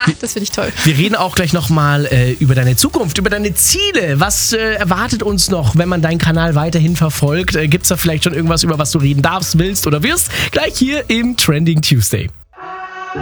das finde ich toll. Wir reden auch gleich nochmal über deine Zukunft, über deine Ziele. Was erwartet uns noch, wenn man deinen Kanal weiterhin verfolgt? Gibt es da vielleicht schon irgendwas, über was du reden darfst, willst oder wirst? Gleich hier im Trending Tuesday.